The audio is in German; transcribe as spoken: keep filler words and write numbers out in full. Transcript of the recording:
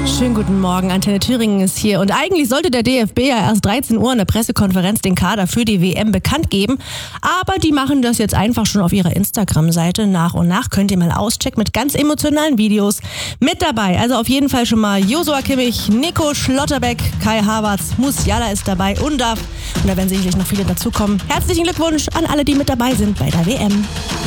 Schönen guten Morgen, Antenne Thüringen ist hier. Und eigentlich sollte der D F B ja erst dreizehn Uhr in der Pressekonferenz den Kader für die W M bekannt geben. Aber die machen das jetzt einfach schon auf ihrer Instagram-Seite nach und nach. Könnt ihr mal auschecken mit ganz emotionalen Videos mit dabei. Also auf jeden Fall schon mal Josua Kimmich, Nico Schlotterbeck, Kai Havertz, Musiala ist dabei und Undav. Und da werden sicherlich noch viele dazukommen. Herzlichen Glückwunsch an alle, die mit dabei sind bei der W M.